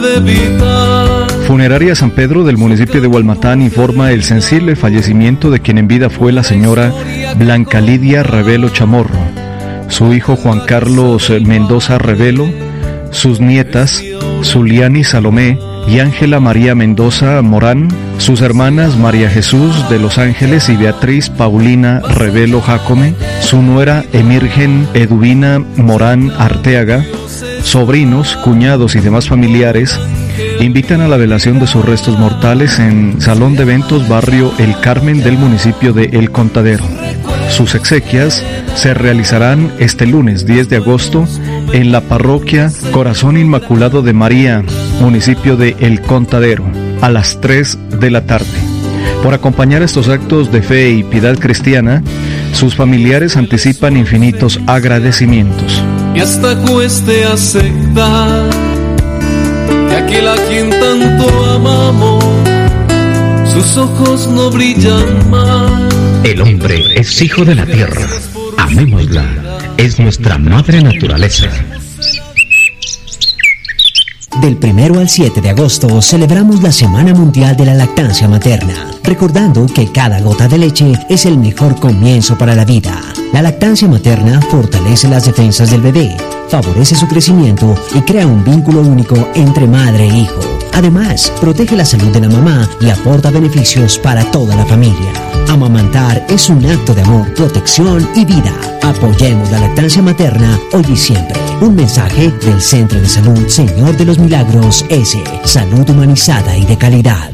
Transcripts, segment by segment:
Funeraria San Pedro del municipio de Hualmatán informa el sensible fallecimiento de quien en vida fue la señora Blanca Lidia Revelo Chamorro, su hijo Juan Carlos Mendoza Revelo, sus nietas Zuliani Salomé y Ángela María Mendoza Morán, sus hermanas María Jesús de Los Ángeles y Beatriz Paulina Revelo Jacome, su nuera Emirgen Eduvina Morán Arteaga, sobrinos, cuñados y demás familiares invitan a la velación de sus restos mortales en Salón de Eventos Barrio El Carmen del municipio de El Contadero. Sus exequias se realizarán este lunes 10 de agosto en la parroquia Corazón Inmaculado de María, municipio de El Contadero, a las 3 de la tarde. Por acompañar estos actos de fe y piedad cristiana, sus familiares anticipan infinitos agradecimientos. Y hasta cueste aceptar que aquel a quien tanto amamos, sus ojos no brillan más. El hombre es hijo de la tierra, amémosla, es nuestra madre naturaleza. Del 1 al 7 de agosto celebramos la Semana Mundial de la Lactancia Materna, recordando que cada gota de leche es el mejor comienzo para la vida. La lactancia materna fortalece las defensas del bebé, favorece su crecimiento y crea un vínculo único entre madre e hijo. Además, protege la salud de la mamá y aporta beneficios para toda la familia. Amamantar es un acto de amor, protección y vida. Apoyemos la lactancia materna hoy y siempre. Un mensaje del Centro de Salud Señor de los Milagros S. Salud humanizada y de calidad.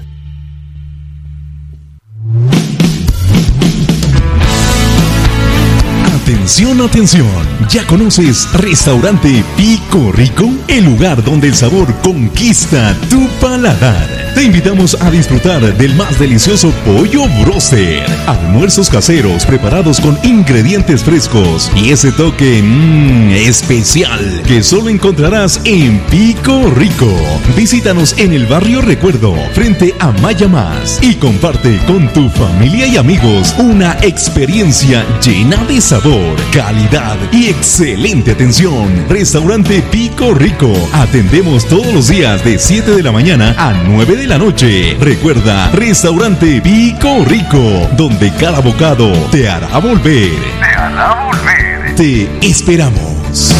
Atención, atención, ¿ya conoces Restaurante Pico Rico? El lugar donde el sabor conquista tu paladar. Te invitamos a disfrutar del más delicioso pollo broster, almuerzos caseros preparados con ingredientes frescos y ese toque especial que solo encontrarás en Pico Rico. Visítanos en el barrio Recuerdo, frente a Maya Más, y comparte con tu familia y amigos una experiencia llena de sabor, calidad y excelente atención. Restaurante Pico Rico. Atendemos todos los días de 7 de la mañana a 9 de la noche. Recuerda, Restaurante Pico Rico, donde cada bocado te hará volver. Te esperamos.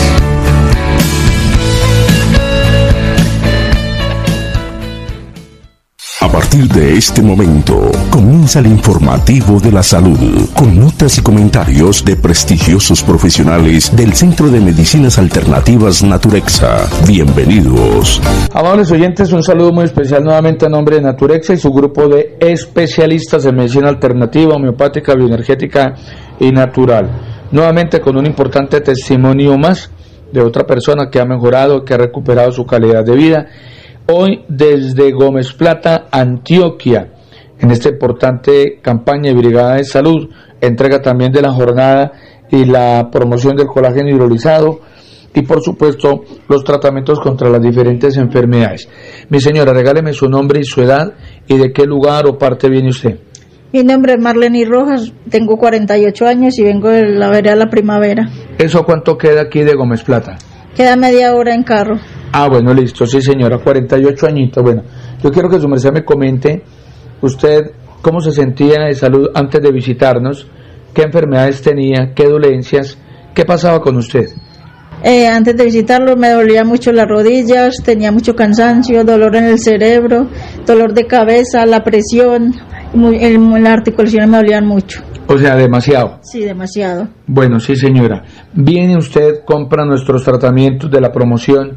A partir de este momento, comienza el informativo de la salud, con notas y comentarios de prestigiosos profesionales del Centro de Medicinas Alternativas Naturexa. Bienvenidos. Amables oyentes, un saludo muy especial nuevamente a nombre de Naturexa y su grupo de especialistas en medicina alternativa, homeopática, bioenergética y natural. Nuevamente con un importante testimonio más de otra persona que ha mejorado, que ha recuperado su calidad de vida. Hoy desde Gómez Plata, Antioquia, en esta importante campaña y brigada de salud, entrega también de la jornada y la promoción del colágeno hidrolizado y por supuesto los tratamientos contra las diferentes enfermedades. Mi señora, regáleme su nombre y su edad y de qué lugar o parte viene usted. Mi nombre es Marlene Rojas, tengo 48 años y vengo de la vereda La Primavera. ¿Eso cuánto queda aquí de Gómez Plata? Queda media hora en carro. Ah, bueno, listo, sí señora, 48 añitos. Bueno, yo quiero que su merced me comente usted cómo se sentía de salud antes de visitarnos, qué enfermedades tenía, qué dolencias, qué pasaba con usted. Antes de visitarlo me dolía mucho las rodillas, tenía mucho cansancio, dolor en el cerebro, dolor de cabeza, la presión, las articulaciones me dolían mucho. O sea, demasiado. Sí, demasiado. Bueno, sí señora. Viene usted, compra nuestros tratamientos de la promoción,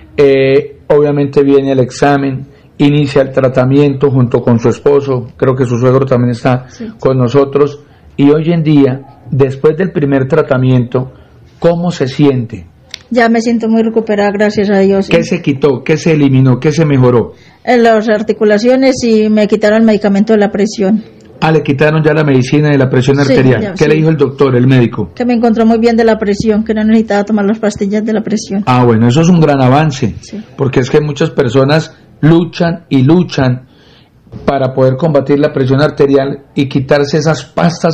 obviamente viene el examen, inicia el tratamiento junto con su esposo, creo que su suegro también está con nosotros, y hoy en día, después del primer tratamiento, ¿cómo se siente? Ya me siento muy recuperada, gracias a Dios. ¿Qué se quitó? ¿Qué se eliminó? ¿Qué se mejoró? Las articulaciones y me quitaron el medicamento de la presión. Ah, le quitaron ya la medicina de la presión arterial. Ya, ¿qué le dijo el doctor, el médico? Que me encontró muy bien de la presión, que no necesitaba tomar las pastillas de la presión. Ah, bueno, eso es un gran avance, porque es que muchas personas luchan y luchan para poder combatir la presión arterial y quitarse esas pastas